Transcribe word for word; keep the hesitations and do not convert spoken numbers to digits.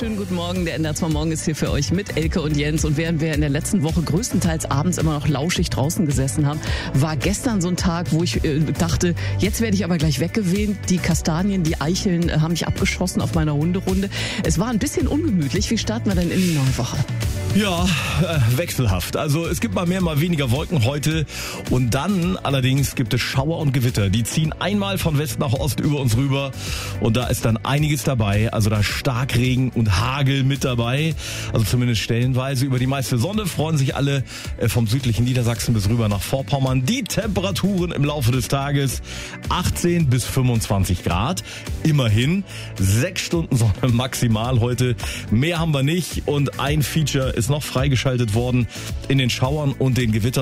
wunderschönen guten Morgen. Der N D R zwei Morgen ist hier für euch mit Elke und Jens. Und während wir in der letzten Woche größtenteils abends immer noch lauschig draußen gesessen haben, war gestern so ein Tag, wo ich äh, dachte, jetzt werde ich aber gleich weggewähnt. Die Kastanien, die Eicheln äh, haben mich abgeschossen auf meiner Hunderunde. Es war ein bisschen ungemütlich. Wie starten wir denn in die neue Woche? Ja, äh, wechselhaft. Also es gibt mal mehr, mal weniger Wolken heute. Und dann allerdings gibt es Schauer und Gewitter. Die ziehen einmal von West nach Ost über uns rüber. Und da ist dann einiges dabei. Also da ist Starkregen und Hagel mit dabei. Also zumindest stellenweise. Über die meiste Sonne freuen sich alle äh, vom südlichen Niedersachsen bis rüber nach Vorpommern. Die Temperaturen im Laufe des Tages achtzehn bis fünfundzwanzig Grad. Immerhin sechs Stunden Sonne maximal heute. Mehr haben wir nicht. Und ein Feature ist noch freigeschaltet worden in den Schauern und den Gewittern.